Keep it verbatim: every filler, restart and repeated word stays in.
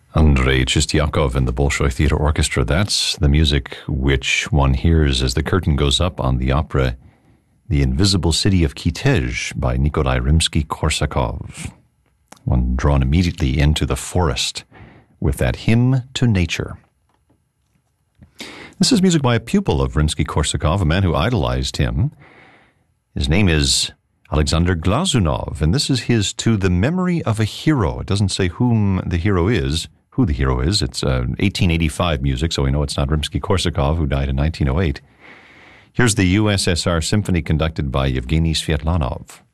Andrei Chistiakov and the Bolshoi Theatre Orchestra. That's the music which one hears as the curtain goes up on the opera The Invisible City of Kitezh by Nikolai Rimsky-Korsakov. One drawn immediately into the forest with that hymn to nature. This is music by a pupil of Rimsky-Korsakov, a man who idolized him. His name is Alexander Glazunov, and this is his To the Memory of a Hero. It doesn't say whom the hero is, who the hero is. It's uh, eighteen eighty-five music, so we know it's not Rimsky-Korsakov, who died in nineteen oh eight. Here's the U S S R Symphony conducted by Yevgeny Sviatlanov.